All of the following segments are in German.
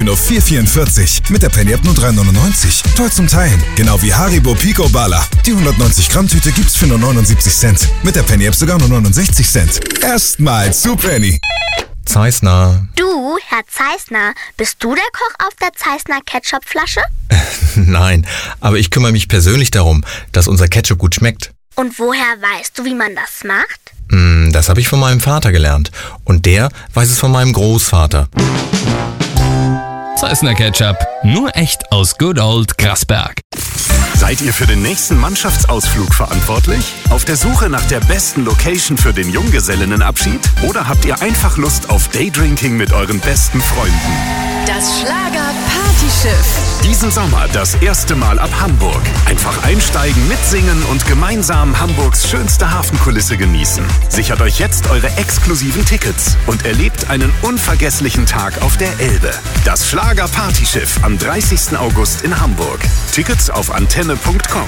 nur 4,44. Mit der Penny-App nur 3,99. Toll zum Teilen. Genau wie Haribo Pico Bala. Die 190-Gramm-Tüte gibt's für nur 79 Cent. Mit der Penny-App sogar nur 69 Cent. Erstmal zu Penny. Zeissner. Du, Herr Zeissner, bist du der Koch auf der Zeissner Ketchupflasche? Nein, aber ich kümmere mich persönlich darum, dass unser Ketchup gut schmeckt. Und woher weißt du, wie man das macht? Das habe ich von meinem Vater gelernt. Und der weiß es von meinem Großvater. Zeissner Ketchup. Nur echt aus Good Old Grasberg. Seid ihr für den nächsten Mannschaftsausflug verantwortlich? Auf der Suche nach der besten Location für den Junggesellinnenabschied? Oder habt ihr einfach Lust auf Daydrinking mit euren besten Freunden? Das Schlager-Partyschiff. Diesen Sommer das erste Mal ab Hamburg. Einfach einsteigen, mitsingen und gemeinsam Hamburgs schönste Hafenkulisse genießen. Sichert euch jetzt eure exklusiven Tickets und erlebt einen unvergesslichen Tag auf der Elbe. Das Schlager-Partyschiff am 30. August in Hamburg. Tickets auf antenne.com.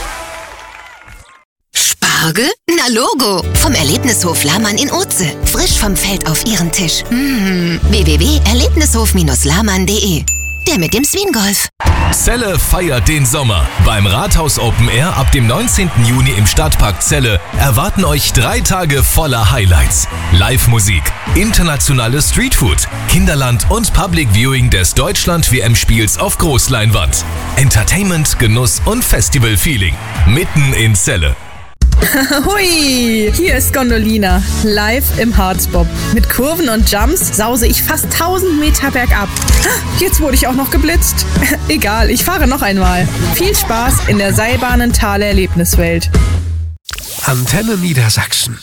Spargel? Na Logo! Vom Erlebnishof Lahmann in Oetze. Frisch vom Feld auf Ihren Tisch. www.erlebnishof-lahmann.de. Der mit dem Swingolf. Celle feiert den Sommer. Beim Rathaus Open Air ab dem 19. Juni im Stadtpark Celle erwarten euch 3 Tage voller Highlights. Live-Musik, internationales Streetfood, Kinderland und Public Viewing des Deutschland-WM-Spiels auf Großleinwand. Entertainment, Genuss und Festival-Feeling. Mitten in Celle. Hui, hier ist Gondolina, live im Harzbob. Mit Kurven und Jumps sause ich fast 1000 Meter bergab. Jetzt wurde ich auch noch geblitzt. Egal, ich fahre noch einmal. Viel Spaß in der Seilbahnenthaler Erlebniswelt. Antenne Niedersachsen.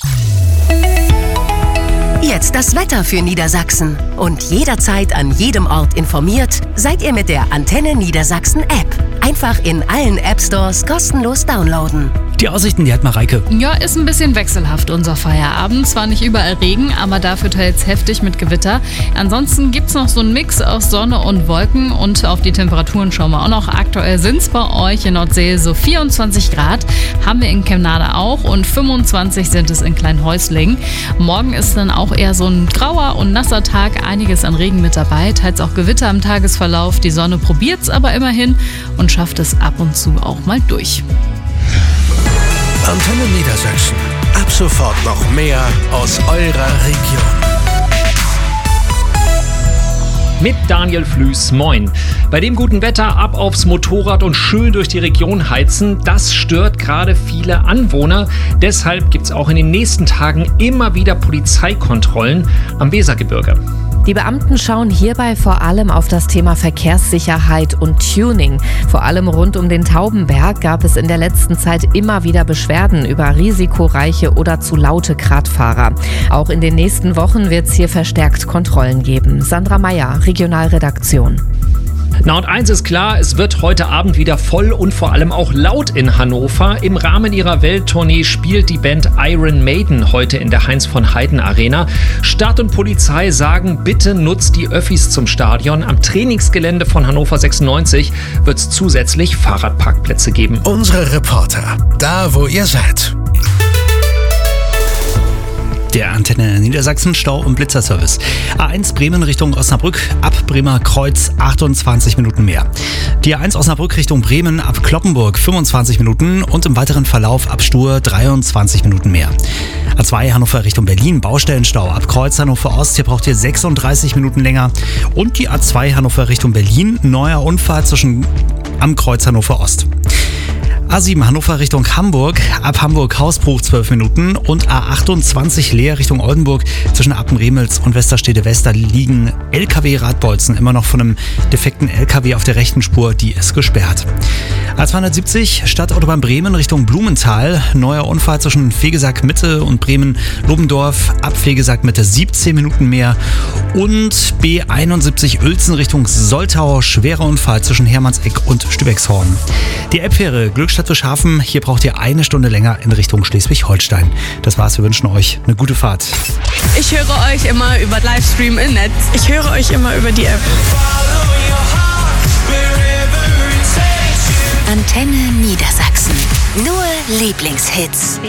Jetzt das Wetter für Niedersachsen. Und jederzeit an jedem Ort informiert, seid ihr mit der Antenne Niedersachsen App. Einfach in allen App-Stores kostenlos downloaden. Die Aussichten, die hat Mareike. Ja, ist ein bisschen wechselhaft unser Feierabend. Zwar nicht überall Regen, aber dafür teils heftig mit Gewitter. Ansonsten gibt's noch so einen Mix aus Sonne und Wolken und auf die Temperaturen schauen wir auch noch. Aktuell sind's bei euch in Nordsee so 24 Grad, haben wir in Kemnade auch und 25 sind es in Kleinhäusling. Morgen ist dann auch eher so ein grauer und nasser Tag, einiges an Regen mit dabei, teils auch Gewitter im Tagesverlauf. Die Sonne probiert's aber immerhin und schafft es ab und zu auch mal durch. Antenne Niedersachsen. Ab sofort noch mehr aus eurer Region. Mit Daniel Flüß, moin. Bei dem guten Wetter ab aufs Motorrad und schön durch die Region heizen, das stört gerade viele Anwohner. Deshalb gibt es auch in den nächsten Tagen immer wieder Polizeikontrollen am Wesergebirge. Die Beamten schauen hierbei vor allem auf das Thema Verkehrssicherheit und Tuning. Vor allem rund um den Taubenberg gab es in der letzten Zeit immer wieder Beschwerden über risikoreiche oder zu laute Radfahrer. Auch in den nächsten Wochen wird es hier verstärkt Kontrollen geben. Sandra Meyer, Regionalredaktion. Na und eins ist klar, es wird heute Abend wieder voll und vor allem auch laut in Hannover. Im Rahmen ihrer Welttournee spielt die Band Iron Maiden heute in der Heinz-von-Heiden-Arena. Stadt und Polizei sagen, bitte nutzt die Öffis zum Stadion. Am Trainingsgelände von Hannover 96 wird es zusätzlich Fahrradparkplätze geben. Unsere Reporter, da wo ihr seid. Der Antenne Niedersachsen Stau- und Blitzerservice. A1 Bremen Richtung Osnabrück, ab Bremer Kreuz 28 Minuten mehr. Die A1 Osnabrück Richtung Bremen, ab Cloppenburg 25 Minuten und im weiteren Verlauf ab Stur 23 Minuten mehr. A2 Hannover Richtung Berlin, Baustellenstau, ab Kreuz Hannover Ost, hier braucht ihr 36 Minuten länger. Und die A2 Hannover Richtung Berlin, neuer Unfall am Kreuz Hannover Ost. A7 Hannover Richtung Hamburg, ab Hamburg Hausbruch 12 Minuten und A28 Leer Richtung Oldenburg zwischen Appenremels und Westerstede West, da liegen LKW-Radbolzen immer noch von einem defekten LKW auf der rechten Spur, die ist gesperrt. A270 Stadtautobahn Bremen Richtung Blumenthal, neuer Unfall zwischen Vegesack Mitte und Bremen-Lobendorf, ab Vegesack Mitte 17 Minuten mehr und B71 Uelzen Richtung Soltau, schwerer Unfall zwischen Hermannseck und Stübeckshorn. Die Elbfähre Glückstadt Fischhafen, hier braucht ihr 1 Stunde länger in Richtung Schleswig-Holstein. Das war's, wir wünschen euch eine gute Fahrt. Ich höre euch immer über Livestream im Netz. Ich höre euch immer über die App. Antenne Niedersachsen. Nur Lieblingshits.